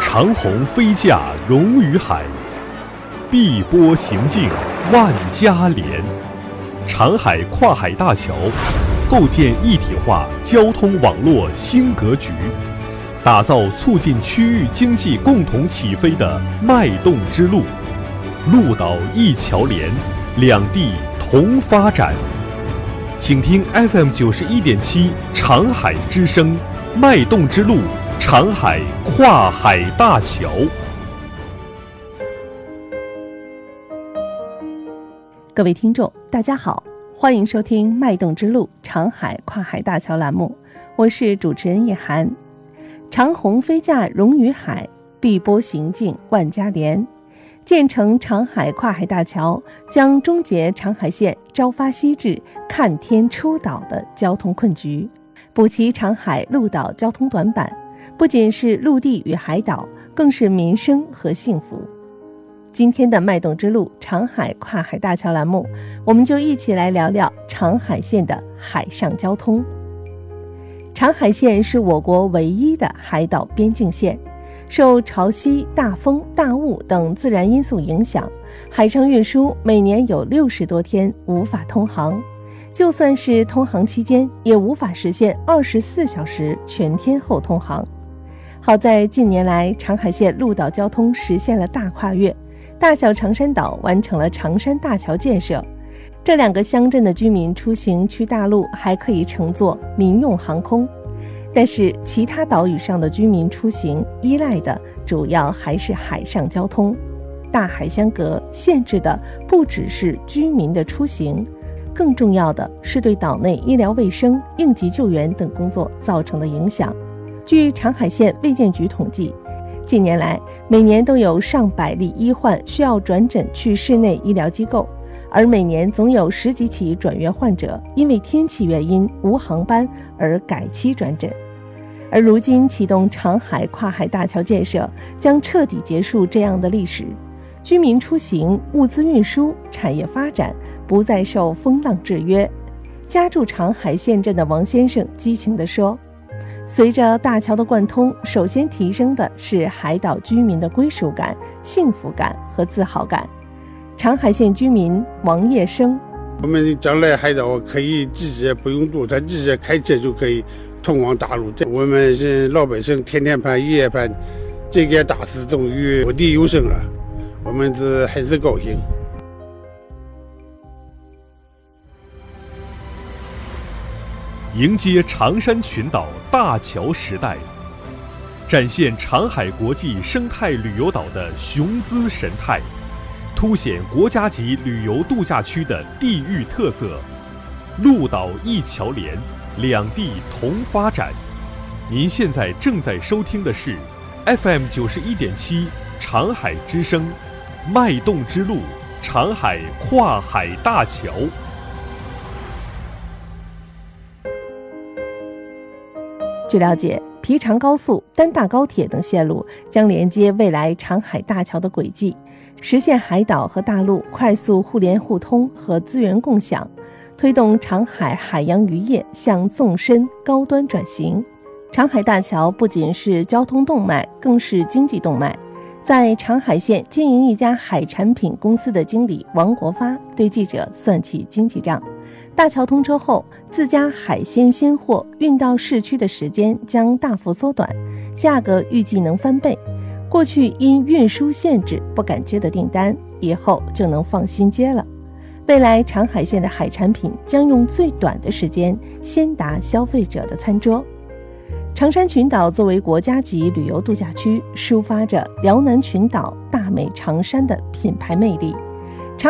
长虹飞架融于海，碧波行径万家连。长海跨海大桥构建一体化交通网络新格局，打造促进区域经济共同起飞的脉动之路。陆岛一桥连，两地同发展。请听 FM91.7 长海之声，脉动之路，长海跨海大桥。 各位听众大家好，欢迎收听脉动之路长海跨海大桥栏目，我是主持人叶涵。长虹飞架融于海，碧波行径万家连。建成长海跨海大桥将终结长海线朝发夕至、看天出岛的交通困局，补齐长海陆岛交通短板，不仅是陆地与海岛，更是民生和幸福。今天的脉动之路长海跨海大桥栏目，我们就一起来聊聊长海线的海上交通。长海线是我国唯一的海岛边境线，受潮汐、大风、大雾等自然因素影响，海上运输每年有60多天无法通航，就算是通航期间，也无法实现24小时全天候通航。好在近年来长海线陆岛交通实现了大跨越，大小长山岛完成了长山大桥建设，这两个乡镇的居民出行去大陆还可以乘坐民用航空，但是其他岛屿上的居民出行依赖的主要还是海上交通。大海相隔，限制的不只是居民的出行，更重要的是对岛内医疗卫生、应急救援等工作造成的影响。据长海县卫健局统计，近年来每年都有上百例医患需要转诊去市内医疗机构，而每年总有10几起转院患者因为天气原因无航班而改期转诊。而如今启动长海跨海大桥建设，将彻底结束这样的历史，居民出行、物资运输、产业发展不再受风浪制约。家住长海县镇的王先生激情地说，随着大桥的贯通，首先提升的是海岛居民的归属感、幸福感和自豪感。长海县居民王业生， 我们将来海岛可以直接不用渡船，直接开车就可以通往大陆。我们是老百姓天天盼夜夜盼，这件大事终于落地有声了，我们还是高兴。 迎接长山群岛大桥时代，展现长海国际生态旅游岛的雄姿神态，凸显国家级旅游度假区的地域特色。陆岛一桥连，两地同发展。您现在正在收听的是 FM91.7 长海之声，脉动之路，长海跨海大桥。 据了解，皮长高速、丹大高铁等线路将连接未来长海大桥的轨迹，实现海岛和大陆快速互联互通和资源共享，推动长海海洋渔业向纵深高端转型。长海大桥不仅是交通动脉，更是经济动脉。在长海县经营一家海产品公司的经理王国发对记者算起经济账，大桥通车后，自家海鲜鲜货运到市区的时间将大幅缩短，价格预计能翻倍。过去因运输限制不敢接的订单，以后就能放心接了。未来长海县的海产品将用最短的时间先达消费者的餐桌。长山群岛作为国家级旅游度假区，抒发着辽南群岛大美长山的品牌魅力。